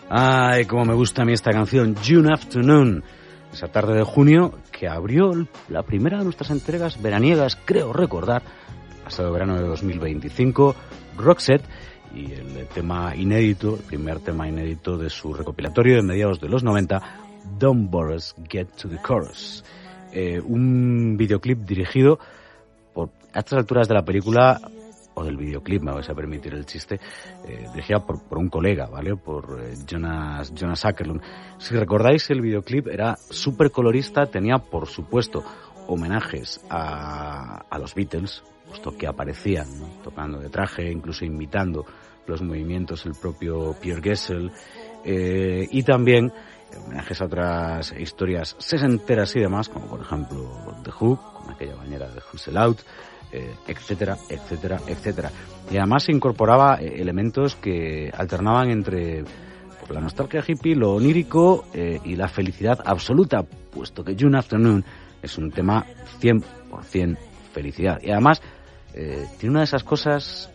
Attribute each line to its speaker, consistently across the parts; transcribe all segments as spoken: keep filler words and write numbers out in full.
Speaker 1: Ay, cómo me gusta a mí esta canción, June Afternoon, esa tarde de junio que abrió la primera de nuestras entregas veraniegas, creo recordar, pasado verano de dos mil veinticinco, Roxette, y el tema inédito, el primer tema inédito de su recopilatorio de mediados de los noventa, Don't Bore Us, Get to the Chorus. Eh, un videoclip dirigido por, a estas alturas de la película, o del videoclip, me vais a permitir el chiste, eh, dirigida por, por un colega, ¿vale? Por eh, Jonas, Jonas Åkerlund. Si recordáis, el videoclip era súper colorista, tenía, por supuesto, homenajes a, a los Beatles, puesto que aparecían, ¿no?, tocando de traje, incluso imitando los movimientos el propio Pierre Gessel, eh, y también homenajes a otras historias sesenteras y demás, como por ejemplo The Who, con aquella bañera de Who's Out, eh, etcétera, etcétera, etcétera. Y además se incorporaba eh, elementos que alternaban entre pues, la nostalgia hippie, lo onírico eh, y la felicidad absoluta, puesto que June Afternoon es un tema cien por ciento felicidad. Y además eh, tiene una de esas cosas,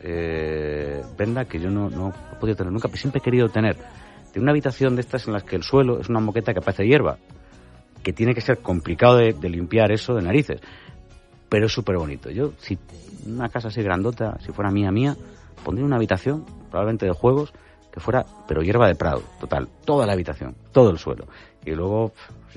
Speaker 1: eh, Brenda, que yo no, no he podido tener nunca, pero siempre he querido tener. Tiene una habitación de estas en las que el suelo es una moqueta que parece hierba, que tiene que ser complicado de, de limpiar eso de narices, pero es súper bonito. Yo, si una casa así grandota, si fuera mía, mía, pondría una habitación, probablemente de juegos, que fuera, pero hierba de prado, total, toda la habitación, todo el suelo, y luego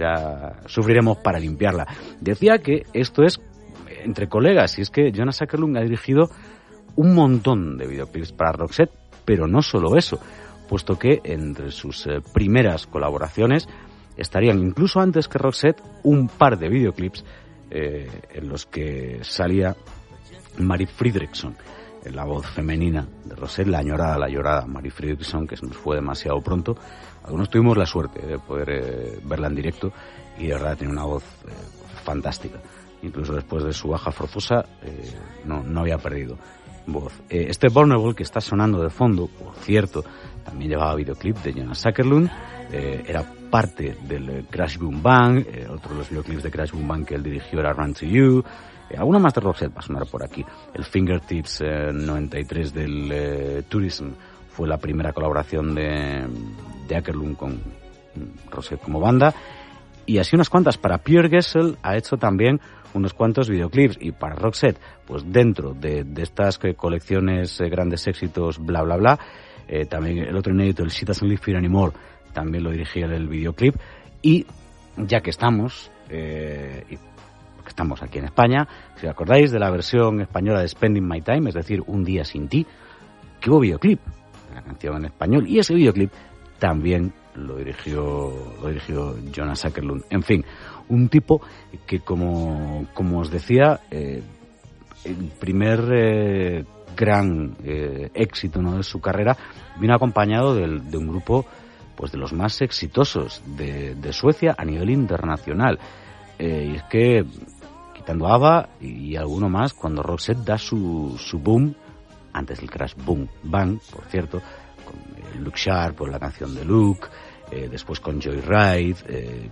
Speaker 1: ya sufriremos para limpiarla. Decía que esto es entre colegas, y es que Jonas Åkerlund ha dirigido un montón de videoclips para Roxette, pero no solo eso, puesto que entre sus eh, primeras colaboraciones estarían, incluso antes que Roxette, un par de videoclips eh, en los que salía Mari Fredriksson, la voz femenina de Roxette, la añorada, la llorada Mari Fredriksson, que se nos fue demasiado pronto. Algunos tuvimos la suerte de poder eh, verla en directo y de verdad tiene una voz eh, fantástica. Incluso después de su baja forzosa eh, no, no había perdido voz. Eh, este Vulnerable que está sonando de fondo, por cierto, también llevaba videoclip de Jonas Åkerlund, eh, era parte del Crash Boom Bang, eh, otro de los videoclips de Crash Boom Bang que él dirigió era Run to You, eh, alguna más de Roxette va a sonar por aquí. El Fingertips eh, noventa y tres del eh, Tourism fue la primera colaboración de, de Åkerlund con Roxette como banda, y así unas cuantas. Para Pierre Gessel ha hecho también unos cuantos videoclips, y para Roxette, pues dentro de, de estas colecciones, eh, grandes éxitos, bla bla bla, eh, también el otro inédito, el She Doesn't Live Here Anymore, también lo dirigía el videoclip. Y ya que estamos, eh, y que estamos aquí en España, si os acordáis de la versión española de Spending My Time, es decir, Un Día Sin Ti, que hubo videoclip, la canción en español, y ese videoclip también lo dirigió, lo dirigió Jonas Åkerlund. En fin, un tipo que, como, como os decía, eh, el primer eh, gran eh, éxito, ¿no?, de su carrera vino acompañado del, de un grupo, pues de los más exitosos de, de Suecia a nivel internacional. Eh, y es que, quitando ABBA y alguno más, cuando Roxette da su, su boom, antes del Crash Boom Bang, por cierto, con eh, Luke Sharp, por la canción de Luke, eh, después con Joyride, eh,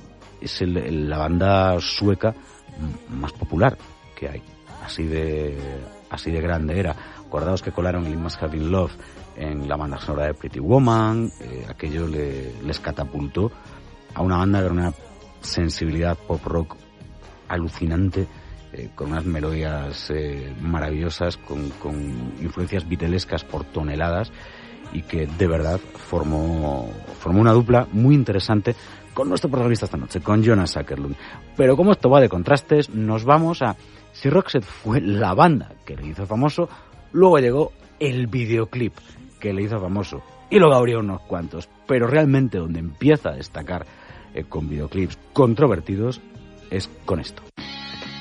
Speaker 1: es el, el, la banda sueca más popular que hay, así de así de grande era. Acordaos que colaron el It Must Have Been Love en la banda sonora de Pretty Woman, eh, aquello le, les catapultó a una banda con una sensibilidad pop rock alucinante, eh, con unas melodías eh, maravillosas, con, con influencias beatlescas por toneladas, y que de verdad formó, formó una dupla muy interesante con nuestro protagonista esta noche, con Jonas Åkerlund. Pero como esto va de contrastes, nos vamos a... Si Roxette fue la banda que le hizo famoso, luego llegó el videoclip que le hizo famoso, y luego habría unos cuantos, pero realmente donde empieza a destacar eh, con videoclips controvertidos es con esto.